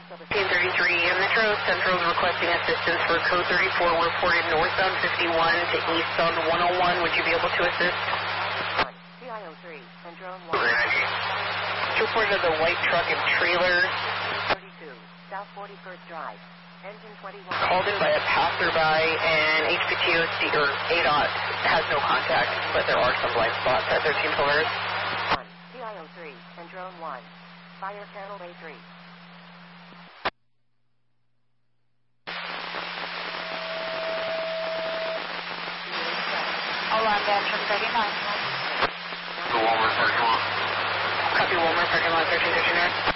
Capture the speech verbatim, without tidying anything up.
Team thirty-three, and Metro Central is requesting assistance for code thirty-four reported northbound fifty-one to eastbound one oh one. Would you be able to assist? C I O three and drone one. It's reported of the white truck and trailer. thirty-two, South forty-first Drive, engine twenty-one. Called in by a passerby, and H P T O C, or A D O T, has no contact, but there are some blind spots at thirteen Polaris. one, C I O three and drone one. Fire channel A three. Orlando, from thirty-nine. The Walmart parking lot. Copy Walmart parking lot, thirteen fifty-nine.